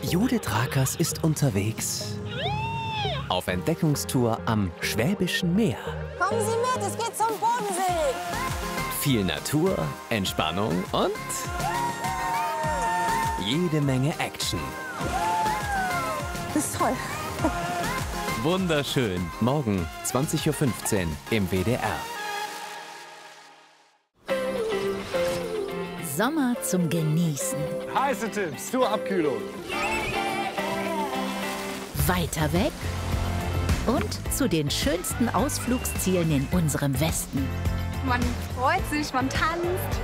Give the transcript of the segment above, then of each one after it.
Judith Rakers ist unterwegs auf Entdeckungstour am Schwäbischen Meer. Kommen Sie mit, es geht zum Bodensee. Viel Natur, Entspannung und jede Menge Action. Das ist toll. Wunderschön. Morgen 20:15 Uhr im WDR. Sommer zum Genießen. Heiße Tipps zur Abkühlung. Weiter weg und zu den schönsten Ausflugszielen in unserem Westen. Man freut sich, man tanzt.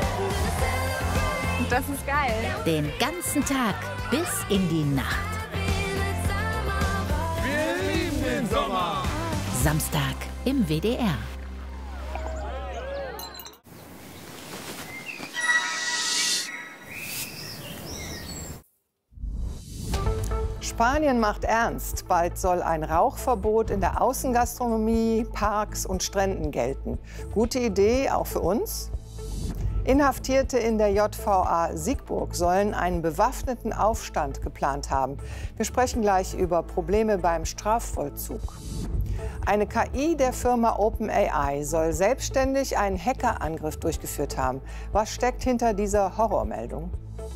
Und das ist geil. Den ganzen Tag bis in die Nacht. Wir lieben den Sommer. Samstag im WDR. Spanien macht ernst. Bald soll ein Rauchverbot in der Außengastronomie, Parks und Stränden gelten. Gute Idee, auch für uns? Inhaftierte in der JVA Siegburg sollen einen bewaffneten Aufstand geplant haben. Wir sprechen gleich über Probleme beim Strafvollzug. Eine KI der Firma OpenAI soll selbstständig einen Hackerangriff durchgeführt haben. Was steckt hinter dieser Horrormeldung?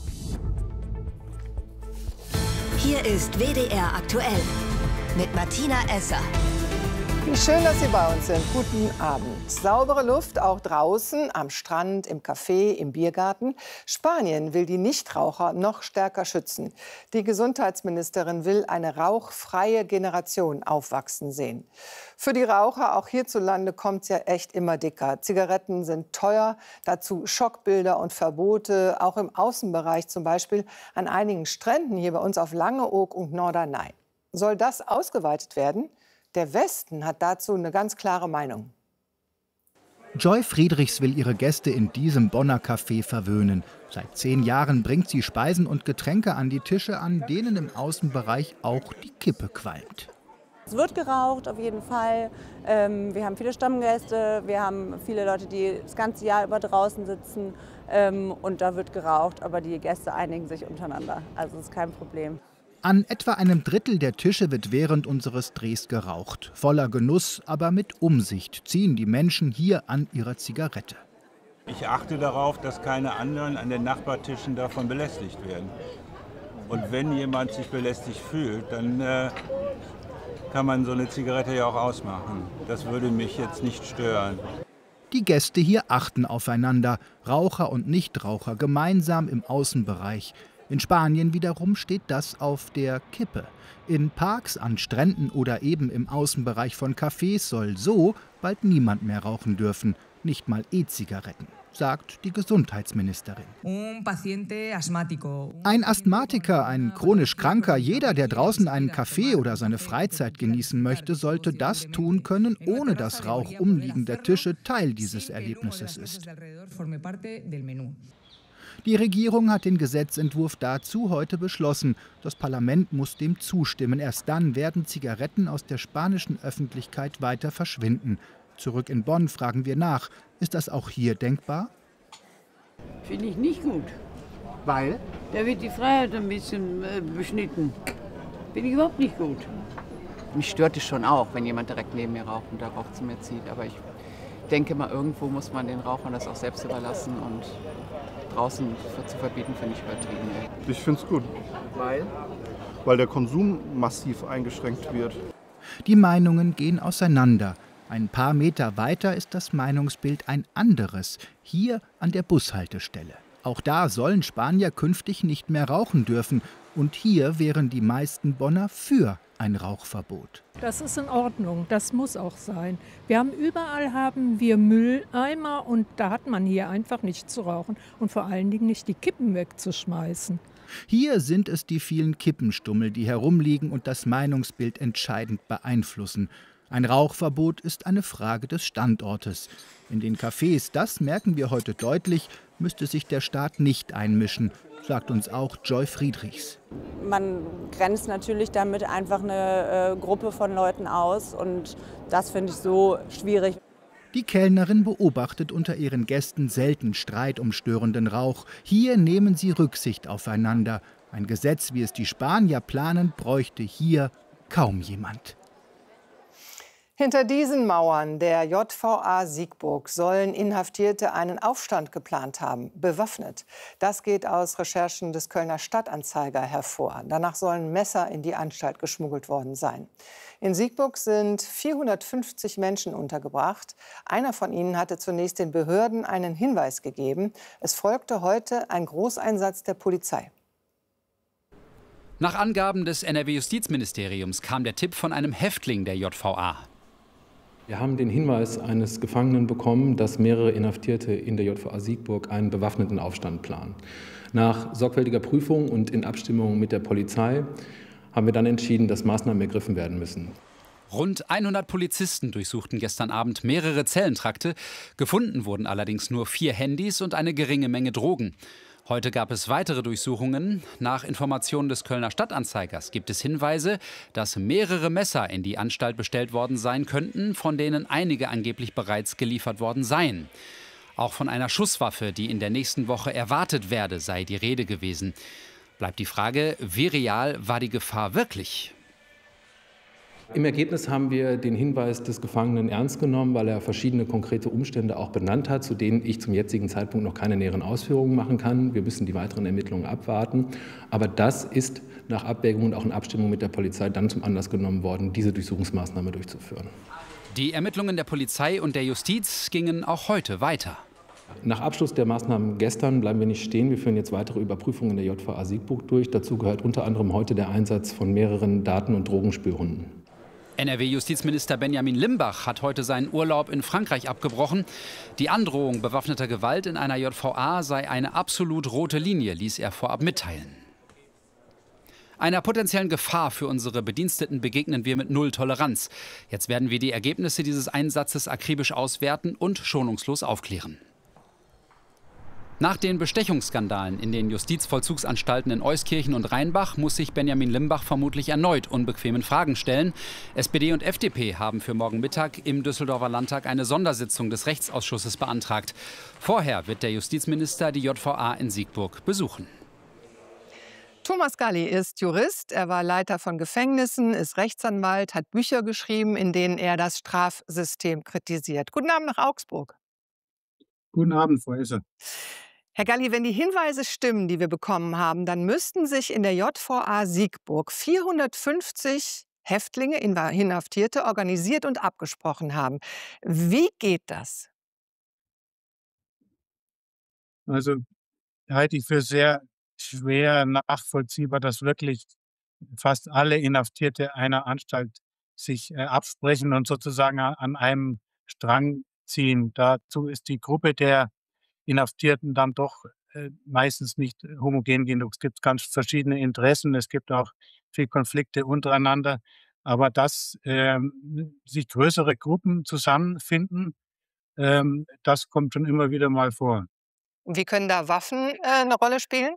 Hier ist WDR aktuell mit Martina Esser. Wie schön, dass Sie bei uns sind. Guten Abend. Saubere Luft auch draußen, am Strand, im Café, im Biergarten. Spanien will die Nichtraucher noch stärker schützen. Die Gesundheitsministerin will eine rauchfreie Generation aufwachsen sehen. Für die Raucher, auch hierzulande, kommt es ja echt immer dicker. Zigaretten sind teuer, dazu Schockbilder und Verbote, auch im Außenbereich, zum Beispiel an einigen Stränden hier bei uns auf Langeoog und Norderney. Soll das ausgeweitet werden? Der Westen hat dazu eine ganz klare Meinung. Joy Friedrichs will ihre Gäste in diesem Bonner Café verwöhnen. Seit 10 Jahren bringt sie Speisen und Getränke an die Tische, an denen im Außenbereich auch die Kippe qualmt. Es wird geraucht, auf jeden Fall. Wir haben viele Stammgäste, wir haben viele Leute, die das ganze Jahr über draußen sitzen. Und da wird geraucht, aber die Gäste einigen sich untereinander. Also das ist kein Problem. An etwa einem Drittel der Tische wird während unseres Drehs geraucht. Voller Genuss, aber mit Umsicht ziehen die Menschen hier an ihrer Zigarette. Ich achte darauf, dass keine anderen an den Nachbartischen davon belästigt werden. Und wenn jemand sich belästigt fühlt, dann kann man so eine Zigarette ja auch ausmachen. Das würde mich jetzt nicht stören. Die Gäste hier achten aufeinander, Raucher und Nichtraucher gemeinsam im Außenbereich. In Spanien wiederum steht das auf der Kippe. In Parks, an Stränden oder eben im Außenbereich von Cafés soll so bald niemand mehr rauchen dürfen, nicht mal E-Zigaretten, sagt die Gesundheitsministerin. Ein Asthmatiker, ein chronisch Kranker, jeder, der draußen einen Kaffee oder seine Freizeit genießen möchte, sollte das tun können, ohne dass Rauch umliegender Tische Teil dieses Erlebnisses ist. Die Regierung hat den Gesetzentwurf dazu heute beschlossen. Das Parlament muss dem zustimmen. Erst dann werden Zigaretten aus der spanischen Öffentlichkeit weiter verschwinden. Zurück in Bonn fragen wir nach. Ist das auch hier denkbar? Finde ich nicht gut. Weil? Da wird die Freiheit ein bisschen beschnitten. Finde ich überhaupt nicht gut. Mich stört es schon auch, wenn jemand direkt neben mir raucht und der Rauch zu mir zieht. Aber ich denke mal, irgendwo muss man den Rauchern das auch selbst überlassen. Und draußen zu verbieten, finde ich übertrieben. Ich finde es gut. Weil? Weil der Konsum massiv eingeschränkt wird. Die Meinungen gehen auseinander. Ein paar Meter weiter ist das Meinungsbild ein anderes, hier an der Bushaltestelle. Auch da sollen Spanier künftig nicht mehr rauchen dürfen. Und hier wären die meisten Bonner für ein Rauchverbot. Das ist in Ordnung, das muss auch sein. Überall haben wir Mülleimer und da hat man hier einfach nicht zu rauchen und vor allen Dingen nicht die Kippen wegzuschmeißen. Hier sind es die vielen Kippenstummel, die herumliegen und das Meinungsbild entscheidend beeinflussen. Ein Rauchverbot ist eine Frage des Standortes. In den Cafés, das merken wir heute deutlich, müsste sich der Staat nicht einmischen, sagt uns auch Joy Friedrichs. Man grenzt natürlich damit einfach eine Gruppe von Leuten aus und das finde ich so schwierig. Die Kellnerin beobachtet unter ihren Gästen selten Streit um störenden Rauch. Hier nehmen sie Rücksicht aufeinander. Ein Gesetz, wie es die Spanier planen, bräuchte hier kaum jemand. Hinter diesen Mauern der JVA Siegburg sollen Inhaftierte einen Aufstand geplant haben, bewaffnet. Das geht aus Recherchen des Kölner Stadtanzeiger hervor. Danach sollen Messer in die Anstalt geschmuggelt worden sein. In Siegburg sind 450 Menschen untergebracht. Einer von ihnen hatte zunächst den Behörden einen Hinweis gegeben. Es folgte heute ein Großeinsatz der Polizei. Nach Angaben des NRW-Justizministeriums kam der Tipp von einem Häftling der JVA. Wir haben den Hinweis eines Gefangenen bekommen, dass mehrere Inhaftierte in der JVA Siegburg einen bewaffneten Aufstand planen. Nach sorgfältiger Prüfung und in Abstimmung mit der Polizei haben wir dann entschieden, dass Maßnahmen ergriffen werden müssen. Rund 100 Polizisten durchsuchten gestern Abend mehrere Zellentrakte. Gefunden wurden allerdings nur 4 Handys und eine geringe Menge Drogen. Heute gab es weitere Durchsuchungen. Nach Informationen des Kölner Stadtanzeigers gibt es Hinweise, dass mehrere Messer in die Anstalt bestellt worden sein könnten, von denen einige angeblich bereits geliefert worden seien. Auch von einer Schusswaffe, die in der nächsten Woche erwartet werde, sei die Rede gewesen. Bleibt die Frage, wie real war die Gefahr wirklich? Im Ergebnis haben wir den Hinweis des Gefangenen ernst genommen, weil er verschiedene konkrete Umstände auch benannt hat, zu denen ich zum jetzigen Zeitpunkt noch keine näheren Ausführungen machen kann. Wir müssen die weiteren Ermittlungen abwarten. Aber das ist nach Abwägung und auch in Abstimmung mit der Polizei dann zum Anlass genommen worden, diese Durchsuchungsmaßnahme durchzuführen. Die Ermittlungen der Polizei und der Justiz gingen auch heute weiter. Nach Abschluss der Maßnahmen gestern bleiben wir nicht stehen. Wir führen jetzt weitere Überprüfungen in der JVA Siegburg durch. Dazu gehört unter anderem heute der Einsatz von mehreren Daten- und Drogenspürhunden. NRW-Justizminister Benjamin Limbach hat heute seinen Urlaub in Frankreich abgebrochen. Die Androhung bewaffneter Gewalt in einer JVA sei eine absolut rote Linie, ließ er vorab mitteilen. Einer potenziellen Gefahr für unsere Bediensteten begegnen wir mit Null Toleranz. Jetzt werden wir die Ergebnisse dieses Einsatzes akribisch auswerten und schonungslos aufklären. Nach den Bestechungsskandalen in den Justizvollzugsanstalten in Euskirchen und Rheinbach muss sich Benjamin Limbach vermutlich erneut unbequemen Fragen stellen. SPD und FDP haben für morgen Mittag im Düsseldorfer Landtag eine Sondersitzung des Rechtsausschusses beantragt. Vorher wird der Justizminister die JVA in Siegburg besuchen. Thomas Galli ist Jurist, er war Leiter von Gefängnissen, ist Rechtsanwalt, hat Bücher geschrieben, in denen er das Strafsystem kritisiert. Guten Abend nach Augsburg. Guten Abend, Frau Esser. Herr Galli, wenn die Hinweise stimmen, die wir bekommen haben, dann müssten sich in der JVA Siegburg 450 Häftlinge, Inhaftierte, organisiert und abgesprochen haben. Wie geht das? Also halte ich für sehr schwer nachvollziehbar, dass wirklich fast alle Inhaftierte einer Anstalt sich absprechen und sozusagen an einem Strang ziehen. Dazu ist die Gruppe der Inhaftierten dann doch meistens nicht homogen genug. Es gibt ganz verschiedene Interessen, es gibt auch viel Konflikte untereinander. Aber dass sich größere Gruppen zusammenfinden, das kommt schon immer wieder mal vor. Und wie können da Waffen eine Rolle spielen?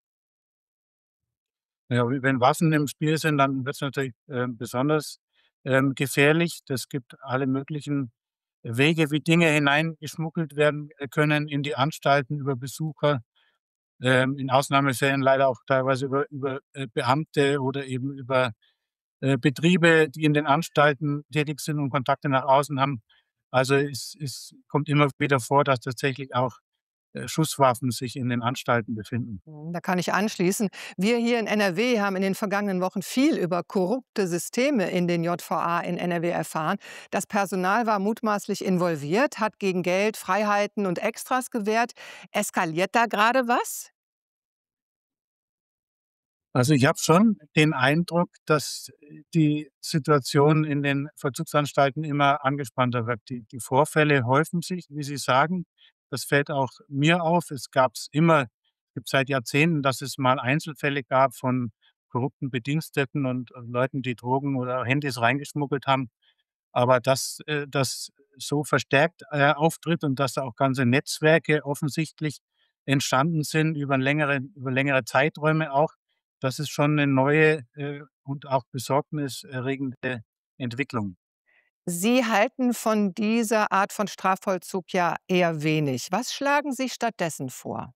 Ja, wenn Waffen im Spiel sind, dann wird es natürlich besonders gefährlich. Es gibt alle möglichen Wege, wie Dinge hineingeschmuggelt werden können in die Anstalten über Besucher, in Ausnahmefällen leider auch teilweise über Beamte oder eben über Betriebe, die in den Anstalten tätig sind und Kontakte nach außen haben. Also es kommt immer wieder vor, dass tatsächlich auch Schusswaffen sich in den Anstalten befinden. Da kann ich anschließen. Wir hier in NRW haben in den vergangenen Wochen viel über korrupte Systeme in den JVA in NRW erfahren. Das Personal war mutmaßlich involviert, hat gegen Geld Freiheiten und Extras gewährt. Eskaliert da gerade was? Also ich habe schon den Eindruck, dass die Situation in den Vollzugsanstalten immer angespannter wird. Die Vorfälle häufen sich, wie Sie sagen. Das fällt auch mir auf. Gibt seit Jahrzehnten, dass es mal Einzelfälle gab von korrupten Bediensteten und Leuten, die Drogen oder Handys reingeschmuggelt haben. Aber dass das so verstärkt auftritt und dass da auch ganze Netzwerke offensichtlich entstanden sind über längere Zeiträume auch, das ist schon eine neue und auch besorgniserregende Entwicklung. Sie halten von dieser Art von Strafvollzug ja eher wenig. Was schlagen Sie stattdessen vor?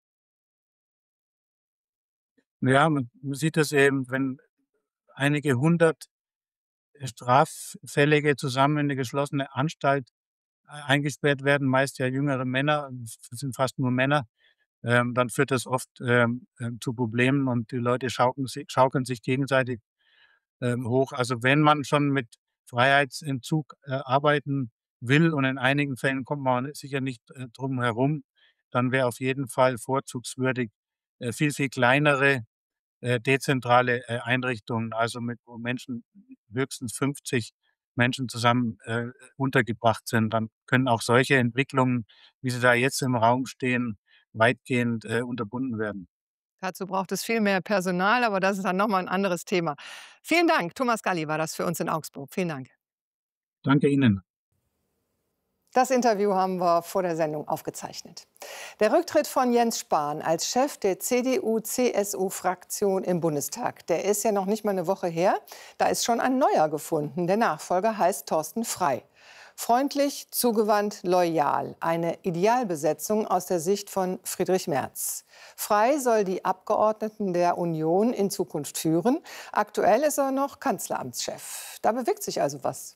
Ja, man sieht das eben, wenn einige hundert Straffällige zusammen in eine geschlossene Anstalt eingesperrt werden, meist ja jüngere Männer, das sind fast nur Männer, dann führt das oft zu Problemen und die Leute schaukeln sich gegenseitig hoch. Also wenn man schon mit Freiheitsentzug arbeiten will, und in einigen Fällen kommt man sicher nicht drum herum, dann wäre auf jeden Fall vorzugswürdig viel, viel kleinere dezentrale Einrichtungen, also wo Menschen, höchstens 50 Menschen zusammen untergebracht sind. Dann können auch solche Entwicklungen, wie sie da jetzt im Raum stehen, weitgehend unterbunden werden. Dazu braucht es viel mehr Personal, aber das ist dann nochmal ein anderes Thema. Vielen Dank. Thomas Galli war das für uns in Augsburg. Vielen Dank. Danke Ihnen. Das Interview haben wir vor der Sendung aufgezeichnet. Der Rücktritt von Jens Spahn als Chef der CDU-CSU-Fraktion im Bundestag, der ist ja noch nicht mal eine Woche her. Da ist schon ein neuer gefunden. Der Nachfolger heißt Thorsten Frey. Freundlich, zugewandt, loyal. Eine Idealbesetzung aus der Sicht von Friedrich Merz. Frey soll die Abgeordneten der Union in Zukunft führen. Aktuell ist er noch Kanzleramtschef. Da bewegt sich also was.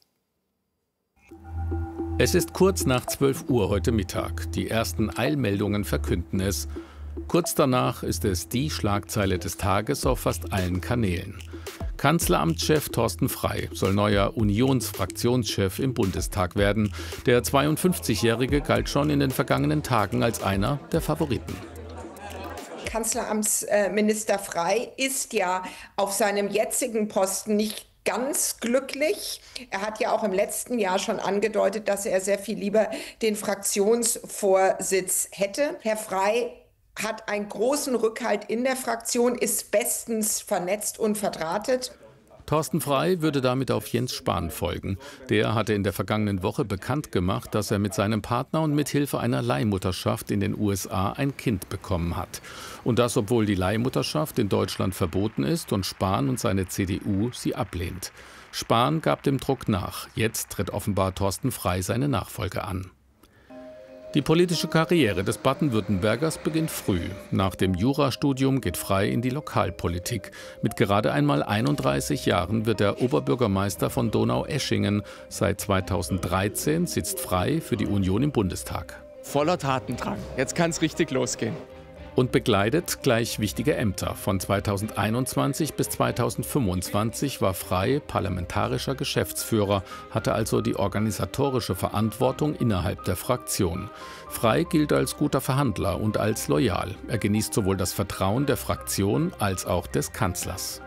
Es ist kurz nach 12 Uhr heute Mittag. Die ersten Eilmeldungen verkünden es. Kurz danach ist es die Schlagzeile des Tages auf fast allen Kanälen. Kanzleramtschef Thorsten Frey soll neuer Unionsfraktionschef im Bundestag werden. Der 52-Jährige galt schon in den vergangenen Tagen als einer der Favoriten. Kanzleramtsminister Frey ist ja auf seinem jetzigen Posten nicht ganz glücklich. Er hat ja auch im letzten Jahr schon angedeutet, dass er sehr viel lieber den Fraktionsvorsitz hätte. Herr Frey hat einen großen Rückhalt in der Fraktion, ist bestens vernetzt und verdrahtet. Thorsten Frey würde damit auf Jens Spahn folgen. Der hatte in der vergangenen Woche bekannt gemacht, dass er mit seinem Partner und mit Hilfe einer Leihmutterschaft in den USA ein Kind bekommen hat. Und das, obwohl die Leihmutterschaft in Deutschland verboten ist und Spahn und seine CDU sie ablehnt. Spahn gab dem Druck nach. Jetzt tritt offenbar Thorsten Frey seine Nachfolge an. Die politische Karriere des Baden-Württembergers beginnt früh. Nach dem Jurastudium geht Frey in die Lokalpolitik. Mit gerade einmal 31 Jahren wird er Oberbürgermeister von Donaueschingen. Seit 2013 sitzt Frey für die Union im Bundestag. Voller Tatendrang. Jetzt kann es richtig losgehen. Und bekleidet gleich wichtige Ämter. Von 2021 bis 2025 war Frey parlamentarischer Geschäftsführer, hatte also die organisatorische Verantwortung innerhalb der Fraktion. Frey gilt als guter Verhandler und als loyal. Er genießt sowohl das Vertrauen der Fraktion als auch des Kanzlers.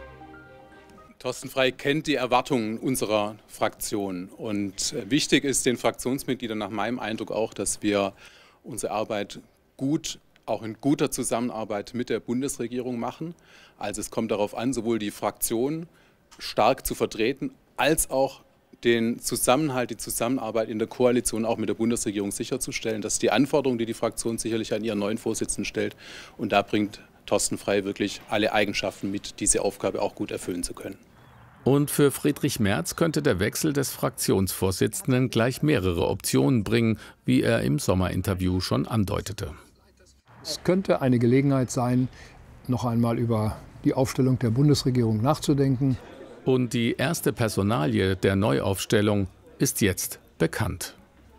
Thorsten Frey kennt die Erwartungen unserer Fraktion. Und wichtig ist den Fraktionsmitgliedern nach meinem Eindruck auch, dass wir unsere Arbeit auch in guter Zusammenarbeit mit der Bundesregierung machen. Also es kommt darauf an, sowohl die Fraktion stark zu vertreten, als auch den Zusammenhalt, die Zusammenarbeit in der Koalition auch mit der Bundesregierung sicherzustellen. Das ist die Anforderung, die die Fraktion sicherlich an ihren neuen Vorsitzenden stellt. Und da bringt Thorsten Frey wirklich alle Eigenschaften mit, diese Aufgabe auch gut erfüllen zu können. Und für Friedrich Merz könnte der Wechsel des Fraktionsvorsitzenden gleich mehrere Optionen bringen, wie er im Sommerinterview schon andeutete. Es könnte eine Gelegenheit sein, noch einmal über die Aufstellung der Bundesregierung nachzudenken. Und die erste Personalie der Neuaufstellung ist jetzt bekannt.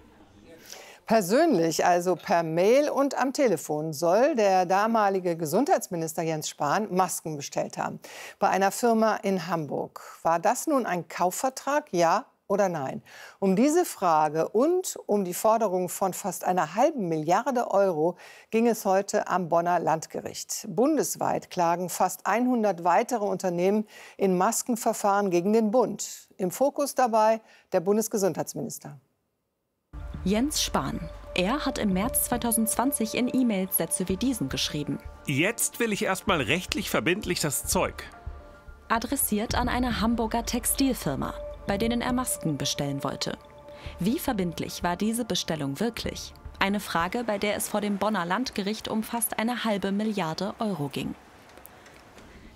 Persönlich, also per Mail und am Telefon, soll der damalige Gesundheitsminister Jens Spahn Masken bestellt haben. Bei einer Firma in Hamburg. War das nun ein Kaufvertrag? Ja oder nein? Um diese Frage und um die Forderung von fast einer halben Milliarde Euro ging es heute am Bonner Landgericht. Bundesweit klagen fast 100 weitere Unternehmen in Maskenverfahren gegen den Bund. Im Fokus dabei der Bundesgesundheitsminister. Jens Spahn. Er hat im März 2020 in E-Mails Sätze wie diesen geschrieben. Jetzt will ich erstmal rechtlich verbindlich das Zeug. Adressiert an eine Hamburger Textilfirma, bei denen er Masken bestellen wollte. Wie verbindlich war diese Bestellung wirklich? Eine Frage, bei der es vor dem Bonner Landgericht um fast eine halbe Milliarde Euro ging.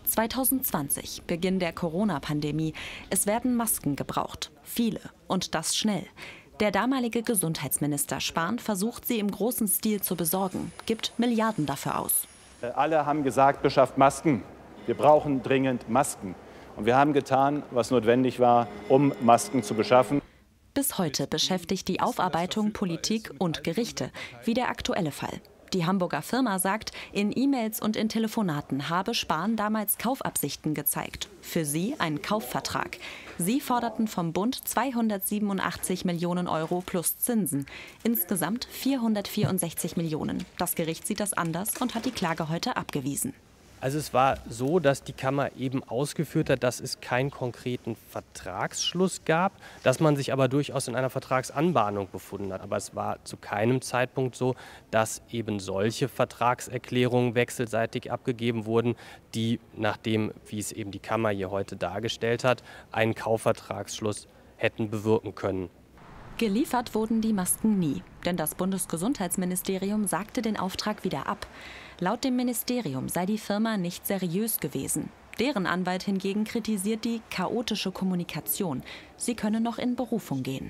2020, Beginn der Corona-Pandemie. Es werden Masken gebraucht. Viele. Und das schnell. Der damalige Gesundheitsminister Spahn versucht, sie im großen Stil zu besorgen, gibt Milliarden dafür aus. Alle haben gesagt, beschafft Masken. Wir brauchen dringend Masken. Und wir haben getan, was notwendig war, um Masken zu beschaffen. Bis heute beschäftigt die Aufarbeitung Politik und Gerichte, wie der aktuelle Fall. Die Hamburger Firma sagt, in E-Mails und in Telefonaten habe Spahn damals Kaufabsichten gezeigt. Für sie ein Kaufvertrag. Sie forderten vom Bund 287 Millionen Euro plus Zinsen. Insgesamt 464 Millionen. Das Gericht sieht das anders und hat die Klage heute abgewiesen. Also es war so, dass die Kammer eben ausgeführt hat, dass es keinen konkreten Vertragsschluss gab, dass man sich aber durchaus in einer Vertragsanbahnung befunden hat. Aber es war zu keinem Zeitpunkt so, dass eben solche Vertragserklärungen wechselseitig abgegeben wurden, die nach dem, wie es eben die Kammer hier heute dargestellt hat, einen Kaufvertragsschluss hätten bewirken können. Geliefert wurden die Masken nie, denn das Bundesgesundheitsministerium sagte den Auftrag wieder ab. Laut dem Ministerium sei die Firma nicht seriös gewesen. Deren Anwalt hingegen kritisiert die chaotische Kommunikation. Sie könne noch in Berufung gehen.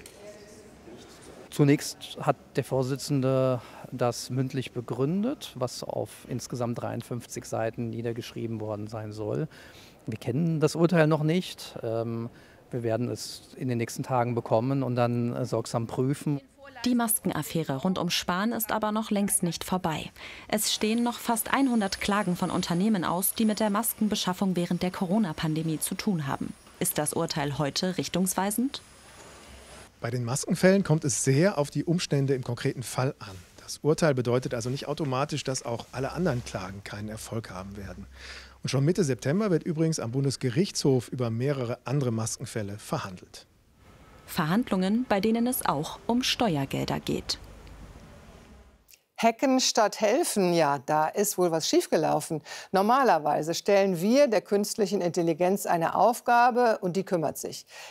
Zunächst hat der Vorsitzende das mündlich begründet, was auf insgesamt 53 Seiten niedergeschrieben worden sein soll. Wir kennen das Urteil noch nicht. Wir werden es in den nächsten Tagen bekommen und dann sorgsam prüfen. Die Maskenaffäre rund um Spahn ist aber noch längst nicht vorbei. Es stehen noch fast 100 Klagen von Unternehmen aus, die mit der Maskenbeschaffung während der Corona-Pandemie zu tun haben. Ist das Urteil heute richtungsweisend? Bei den Maskenfällen kommt es sehr auf die Umstände im konkreten Fall an. Das Urteil bedeutet also nicht automatisch, dass auch alle anderen Klagen keinen Erfolg haben werden. Und schon Mitte September wird übrigens am Bundesgerichtshof über mehrere andere Maskenfälle verhandelt. Verhandlungen, bei denen es auch um Steuergelder geht. Hacken statt helfen, ja, da ist wohl was schiefgelaufen. Normalerweise stellen wir der künstlichen Intelligenz eine Aufgabe und die kümmert sich.